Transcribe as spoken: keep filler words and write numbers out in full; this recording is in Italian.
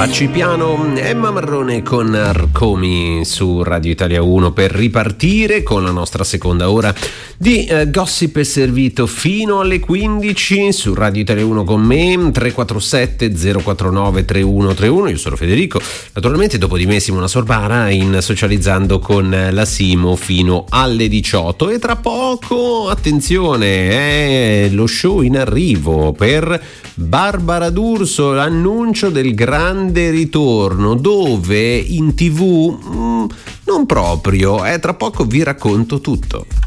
Facci piano, Emma Marrone con Arcomi su Radio Italia uno per ripartire con la nostra seconda ora di eh, Gossip è servito fino alle quindici su Radio Italia uno con me, tre quattro sette zero quattro nove tre uno tre uno. Io sono Federico, naturalmente dopo di me Simona Sorbara in Socializzando con la Simo fino alle diciotto, e tra poco, attenzione, è lo show in arrivo per Barbara D'Urso, l'annuncio del grande ritorno, dove in tv mm, non proprio, eh, tra poco vi racconto tutto.